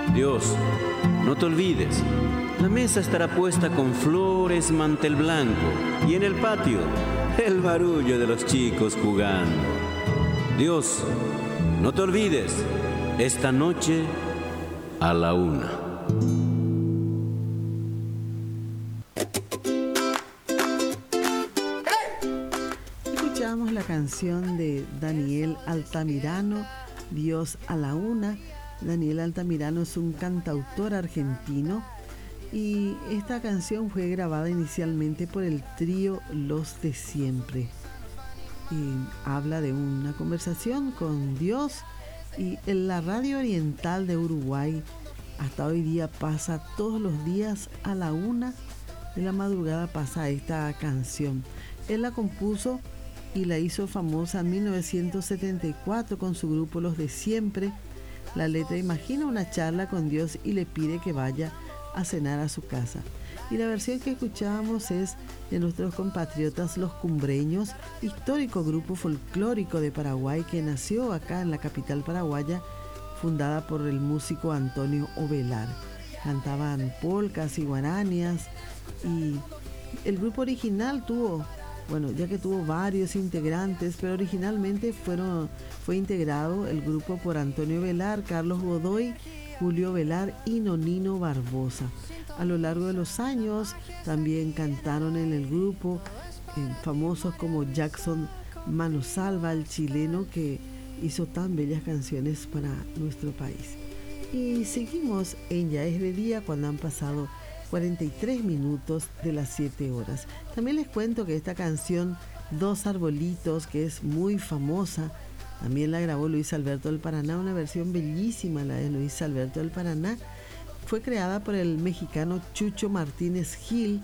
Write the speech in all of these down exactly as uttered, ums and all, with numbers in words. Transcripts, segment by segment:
Dios, no te olvides, la mesa estará puesta con flores, mantel blanco y en el patio el barullo de los chicos jugando. Dios, no te olvides, esta noche a la una. Escuchamos la canción de Daniel Altamirano, Dios a la una. Daniel Altamirano es un cantautor argentino y esta canción fue grabada inicialmente por el trío Los de Siempre. Y habla de una conversación con Dios, y en la radio oriental de Uruguay hasta hoy día pasa todos los días a la una de la madrugada pasa esta canción. Él la compuso y la hizo famosa en mil novecientos setenta y cuatro con su grupo Los de Siempre. La letra imagina una charla con Dios y le pide que vaya a cenar a su casa. Y la versión que escuchábamos es de nuestros compatriotas Los Cumbreños, histórico grupo folclórico de Paraguay que nació acá en la capital paraguaya, fundada por el músico Antonio Ovelar. Cantaban polcas y guaranias, y el grupo original tuvo, bueno, ya que tuvo varios integrantes, pero originalmente fueron, fue integrado el grupo por Antonio Ovelar, Carlos Godoy, Julio Velar y Nonino Barbosa. A lo largo de los años también cantaron en el grupo eh, famosos como Jackson Manosalva, el chileno que hizo tan bellas canciones para nuestro país. Y seguimos en Ya es de Día cuando han pasado cuarenta y tres minutos de las siete horas. También les cuento que esta canción Dos Arbolitos, que es muy famosa, también la grabó Luis Alberto del Paraná, una versión bellísima, la de Luis Alberto del Paraná. Fue creada por el mexicano Chucho Martínez Gil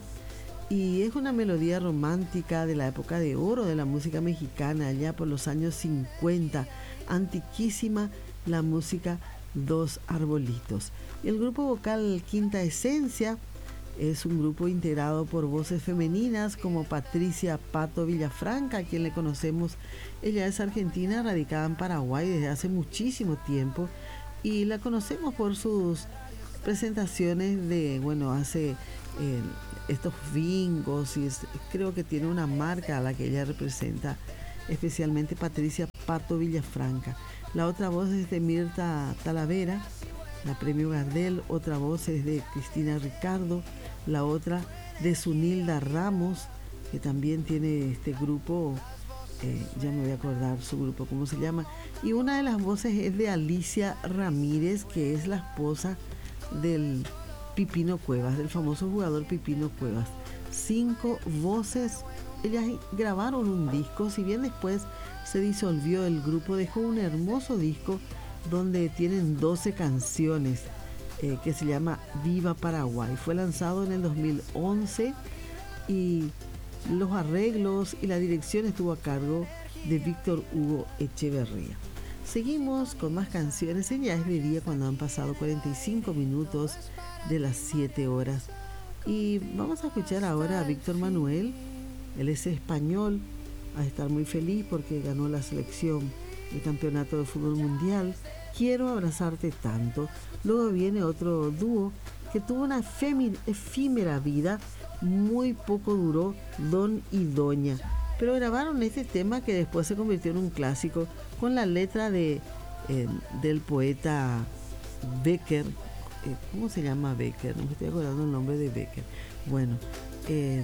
y es una melodía romántica de la época de oro de la música mexicana, allá por los años cincuenta. Antiquísima la música Dos Arbolitos. El grupo vocal Quinta Esencia es un grupo integrado por voces femeninas como Patricia Pato Villafranca, a quien le conocemos. Ella es argentina, radicada en Paraguay desde hace muchísimo tiempo, y la conocemos por sus presentaciones de, bueno, hace eh, estos bingos, y es, creo que tiene una marca a la que ella representa, especialmente Patricia Pato Villafranca. La otra voz es de Mirta Talavera, la premio Gardel. Otra voz es de Cristina Ricardo, la otra de Zunilda Ramos, que también tiene este grupo, eh, ya me voy a acordar su grupo, cómo se llama. Y una de las voces es de Alicia Ramírez, que es la esposa del Pipino Cuevas, del famoso jugador Pipino Cuevas. Cinco voces. Ellas grabaron un disco, si bien después se disolvió el grupo, dejó un hermoso disco donde tienen doce canciones, eh, que se llama Viva Paraguay. Fue lanzado en el dos mil once y los arreglos y la dirección estuvo a cargo de Víctor Hugo Echeverría. Seguimos con más canciones. Ya es de día cuando han pasado cuarenta y cinco minutos de las siete horas. Y vamos a escuchar ahora a Víctor Manuel. Él es español, a estar muy feliz porque ganó la selección del campeonato de fútbol mundial. Quiero abrazarte tanto. Luego viene otro dúo que tuvo una efímera vida, muy poco duró, Don y Doña, pero grabaron este tema que después se convirtió en un clásico con la letra de eh, del poeta Becker. Eh, ¿Cómo se llama Becker? No me estoy acordando el nombre de Becker. Bueno, eh,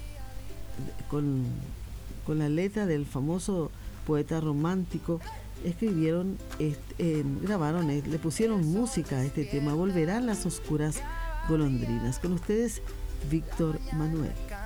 con, con la letra del famoso poeta romántico, escribieron, este, eh, grabaron, eh, le pusieron música a este tema, Volverán las oscuras golondrinas. Con ustedes, Víctor Manuel.